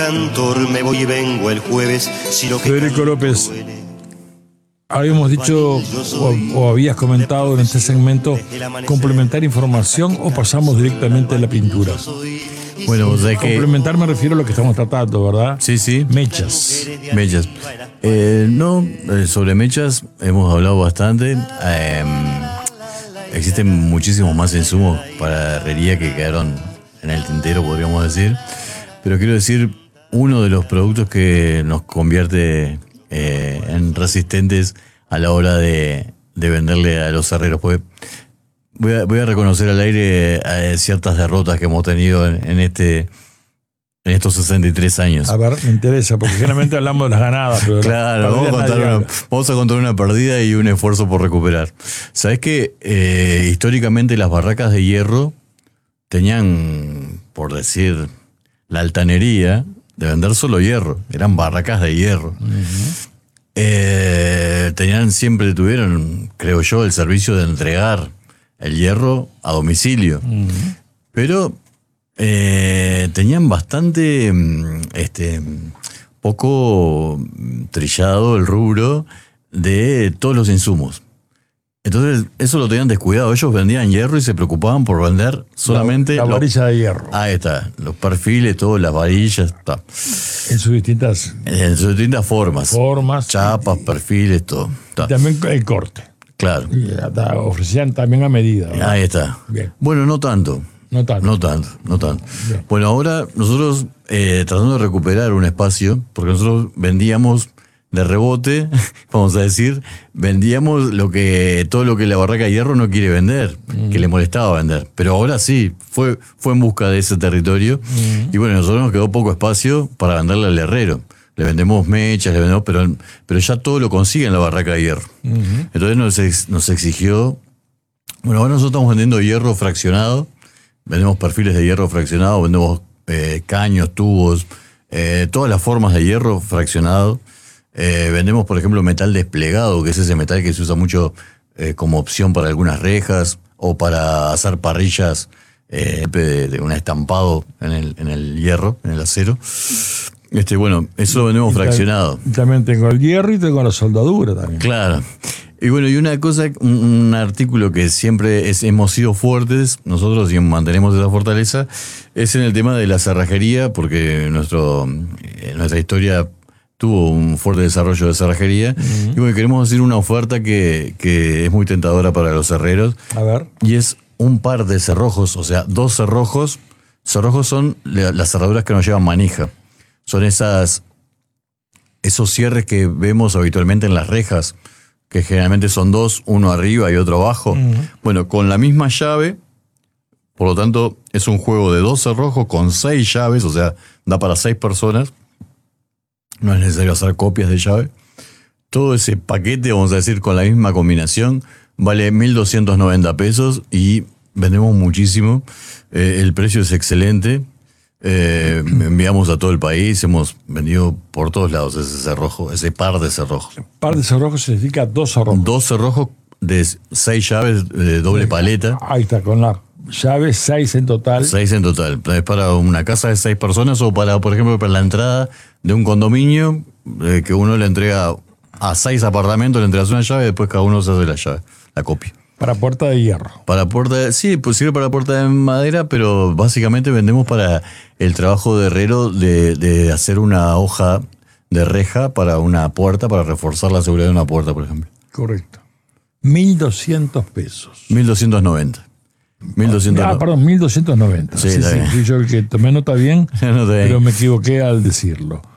Cantor, me voy y vengo el jueves. Si lo que Federico López, habíamos dicho o habías comentado en este segmento complementar información o pasamos directamente a la pintura. Bueno, de que Complementar me refiero a lo que estamos tratando, ¿verdad? sí, Mechas. mechas. Sobre mechas hemos hablado bastante. Existen muchísimos más insumos para herrería que quedaron en el tintero, podríamos decir. Pero quiero decir, uno de los productos que nos convierte en resistentes a la hora de venderle a los herreros. Pues voy a reconocer al aire ciertas derrotas que hemos tenido en estos 63 años. A ver, me interesa, porque generalmente hablamos de las ganadas. Pero Claro, vamos a contar una perdida y un esfuerzo por recuperar. ¿Sabés que históricamente las barracas de hierro tenían, por decir, la altanería de vender solo hierro? Eran barracas de hierro. Siempre tuvieron, creo yo, el servicio de entregar el hierro a domicilio. Pero tenían bastante poco trillado el rubro de todos los insumos. Entonces eso lo tenían descuidado. Ellos vendían hierro y se preocupaban por vender solamente la varilla de hierro. Ahí está, los perfiles, todas las varillas, está. En sus distintas formas. Chapas, perfiles, todo. Está. Y también el corte. Claro. Y hasta ofrecían también a medida, ¿verdad? Ahí está. Bien. Bueno, no tanto. No tanto. Bien. Bueno, ahora nosotros tratando de recuperar un espacio, porque nosotros vendíamos de rebote, vamos a decir, vendíamos todo lo que la barraca de hierro no quiere vender, que le molestaba vender. Pero ahora sí, fue en busca de ese territorio. Y bueno, nosotros nos quedó poco espacio para venderle al herrero. Le vendemos mechas, pero ya todo lo consigue en la barraca de hierro. Entonces nos exigió. Bueno, ahora nosotros estamos vendiendo hierro fraccionado, vendemos perfiles de hierro fraccionado, vendemos caños, tubos, todas las formas de hierro fraccionado. Vendemos, por ejemplo, metal desplegado, que es ese metal que se usa mucho como opción para algunas rejas o para hacer parrillas de un estampado en el hierro, en el acero. Bueno, eso lo vendemos fraccionado. También tengo el hierro y tengo la soldadura también. Claro. Y bueno, y una cosa, un artículo que siempre hemos sido fuertes, nosotros y mantenemos esa fortaleza, es en el tema de la cerrajería, porque nuestra historia tuvo un fuerte desarrollo de cerrajería. Y bueno, queremos hacer una oferta que es muy tentadora para los herreros. A ver. Y es un par de cerrojos, o sea, 2 cerrojos. Cerrojos son las cerraduras que nos llevan manija. Son esos cierres que vemos habitualmente en las rejas, que generalmente son 2, uno arriba y otro abajo. Bueno, con la misma llave, por lo tanto, es un juego de 2 cerrojos con 6 llaves, o sea, da para 6 personas. No es necesario hacer copias de llave. Todo ese paquete, vamos a decir, con la misma combinación, vale 1.290 pesos y vendemos muchísimo. El precio es excelente. Enviamos a todo el país, hemos vendido por todos lados ese par de cerrojos. Par de cerrojos significa 2 cerrojos. 2 cerrojos de 6 llaves de doble paleta. Ahí está, con la llave 6 en total. 6 en total. Es para una casa de 6 personas o para, por ejemplo, para la entrada de un condominio, que uno le entrega a 6 apartamentos, le entregas una llave y después cada uno se hace la copia. Para puerta de hierro. Sí, pues sirve para puerta de madera, pero básicamente vendemos para el trabajo de herrero de hacer una hoja de reja para una puerta, para reforzar la seguridad de una puerta, por ejemplo. Correcto. 1.200 pesos. 1.290. 1.290. Sí, está bien. Fui yo el que tomé nota bien, No te pero me equivoqué al decirlo.